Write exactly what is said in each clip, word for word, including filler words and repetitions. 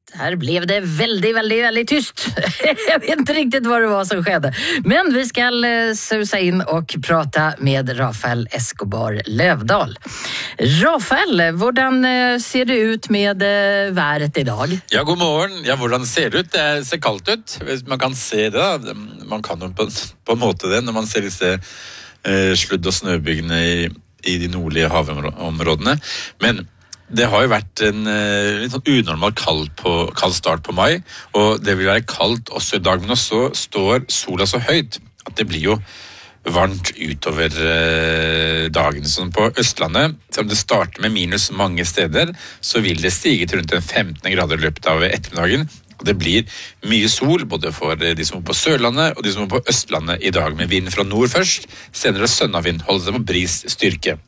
Här blev det väldigt, väldigt, väldigt tyst. Jag vet inte riktigt vad det var som skedde. Men vi ska susa in och prata med Rafael Escobar Lövdahl. Rafael, hvordan ser det ut med været idag? Ja, god morgen. Ja, hvordan ser det ut? Det ser kaldt ut. Hvis man kan se det, man kan jo på, på en måte det, når man ser disse eh, sludd- og snøbyggene i, i de nordlige havområdene. Men det har jo vært en eh, litt sånn unormal kald, på, kald start på mai, og det vil være kaldt også i dag, men også står sola så høyt at det blir jo varmt utover eh, dagen. Sånn på Østlandet, selv om det starter med minus mange steder, så vil det stige til rundt en femten grader i løpet av ettermiddagen. Og det blir mye sol, både for de som er på Sørlandet og de som er på Østlandet i dag, med vind fra nord først, senere sønnavind, holder seg på bris styrke.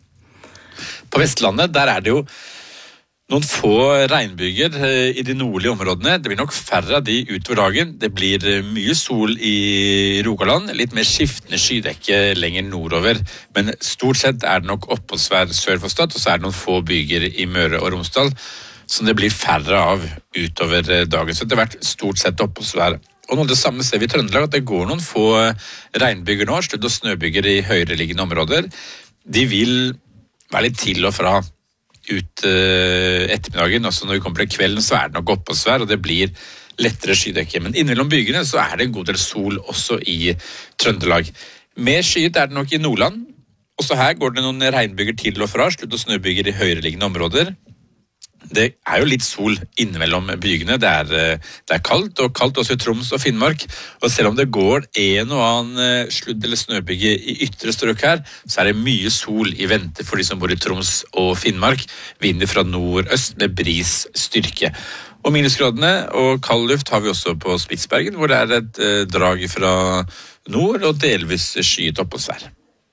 På Vestlandet, der er det jo noen få regnbyger i de nordlige områdene. Det blir nok færre av de utover dagen. Det blir mye sol i Rogaland, litt mer skiftende skydekke lenger nordover. Men stort sett er det nok oppholdsvær sør for Stad, og så er det noen få byger i Møre og Romsdal, som det blir færre av utover dagen. Så det har vært stort sett oppholdsvær. Og noe av det samme ser vi i Trøndelag, at det går noen få regnbyger nå, sludd- og snøbyger i høyereliggende områder. De vil være litt til og fra ut uh, ettermiddagen, også når vi kommer til kvelden så er det nok oppholdsvær, og det blir lettere skydekke. Men innimellom bygene så er det en god del sol også i Trøndelag. Mer skyet er det nok i Nordland. Også her går det noen regnbyger til og fra, sludd- og snøbyger i høyereliggende områder. Det er jo litt sol innimellom bygene. Det er, det er kaldt, og kaldt også i Troms og Finnmark. Og selv om det går en og annen sludd- eller snøbygge i ytre strøk her, så er det mye sol i vente for de som bor i Troms og Finnmark. Vinder fra nord-øst med bris styrke. Og minusgradene og kald luft har vi også på Spitsbergen, hvor det er et eh, drag fra nord og delvis skyet oppholdsvær.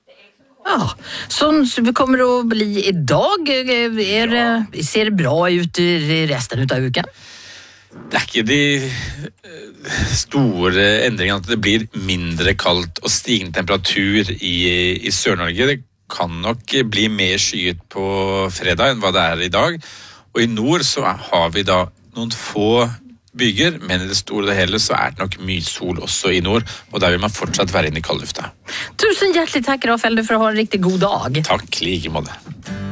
Ja, sånn det kommer å bli idag. Er, ja. Ser det bra ut i resten av uken? Det er ikke de store endringene at det blir mindre kaldt og stigende temperatur i, i Sør-Norge. Det kan nok bli mer skyet på fredag enn hva det er i dag. Og i nord så har vi da noen få byger, men i det store og det hele så er det nok mye sol også i nord, og der vil man fortsatt være inne i kaldlufta. Tusen hjertelig takk, Rafael, for å ha en riktig god dag. Takk, like måte.